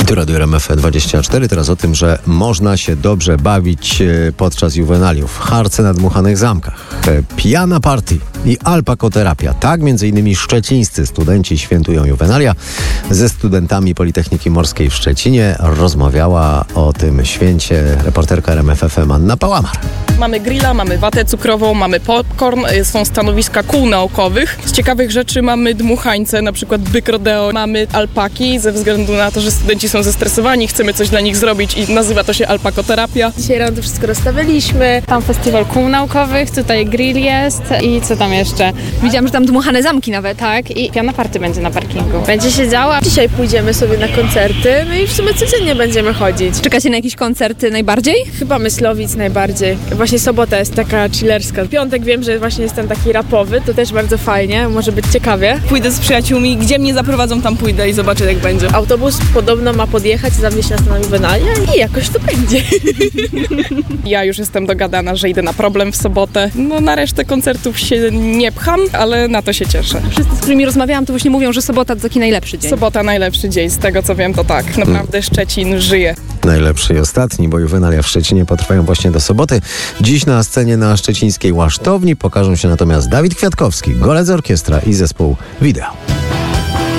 Tu Radio RMF24, teraz o tym, że można się dobrze bawić podczas juwenaliów. Harce na dmuchanych zamkach, pijana party i alpakoterapia. Tak m.in. szczecińscy studenci świętują juwenalia. Ze studentami Politechniki Morskiej w Szczecinie rozmawiała o tym święcie reporterka RMF FM Anna Pałamar. Mamy grilla, mamy watę cukrową, mamy popcorn, są stanowiska kół naukowych. Z ciekawych rzeczy mamy dmuchańce, na przykład byk rodeo, mamy alpaki, ze względu na to, że studenci są zestresowani, chcemy coś dla nich zrobić i nazywa to się alpakoterapia. Dzisiaj rano to wszystko rozstawialiśmy. Tam festiwal kół naukowych, tutaj grill jest i co tam jeszcze? Widziałam, że tam dmuchane zamki nawet. Tak, i piana party będzie na parkingu. Będzie się działo. Dzisiaj pójdziemy sobie na koncerty, no i w sumie codziennie będziemy chodzić. Czekacie na jakieś koncerty najbardziej? Chyba Myslowic najbardziej. Właśnie sobota jest taka chillerska. Piątek wiem, że właśnie jest ten taki rapowy, to też bardzo fajnie, może być ciekawie. Pójdę z przyjaciółmi, gdzie mnie zaprowadzą, tam pójdę i zobaczę, jak będzie. Autobus podobno ma podjechać, zawieźć nas na juwenalia i jakoś to będzie. Ja już jestem dogadana, że idę na problem w sobotę. No na resztę koncertów się nie pcham, ale na to się cieszę. Wszyscy, z którymi rozmawiałam, to właśnie mówią, że sobota to taki najlepszy dzień. Sobota najlepszy dzień, z tego co wiem to tak. Naprawdę Szczecin żyje. Najlepszy i ostatni, bo juwenalia w Szczecinie potrwają właśnie do soboty. Dziś na scenie na szczecińskiej Łasztowni pokażą się natomiast Dawid Kwiatkowski, Golec Orkiestra i zespół Wideo.